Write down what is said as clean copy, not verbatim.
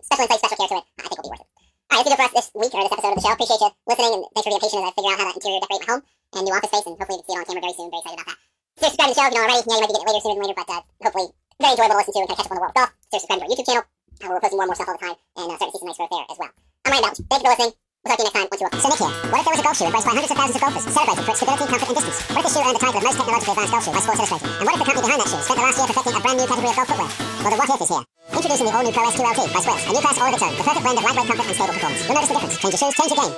special insight, special care to it, I think will be worth it. All right, that's it for us this week, or this episode of the show. Appreciate you listening, and thanks for being patient as I figure out how to interior decorate my home and new office space, and hopefully you can see it on camera very soon. Very excited about that. So subscribe to the show if you don't already. Yeah, you might be getting it later, sooner than later, but hopefully very enjoyable to listen to and kind of catch up on the world of golf. So subscribe to our YouTube channel, where we're posting more and more stuff all the time, and starting to see some nice growth there as well. I'm Ryan Bouch. Thank you for listening. We'll talk to you next time. 1, 2, 1. So Nick here. What if there was a golf shoe embraced by hundreds of thousands of golfers, celebrated for its stability, comfort, and distance? What if the shoe earned the title of most technologically advanced golf shoe by Sports Illustrated? And what if the company behind that shoe spent the last year perfecting a brand new category of golf footwear? Well, the what if is here. Introducing the all-new Pro S2 LT by Squills, a new class all of its own, the perfect blend of lightweight comfort and stable performance. You'll notice the difference. Change your shoes, change your game.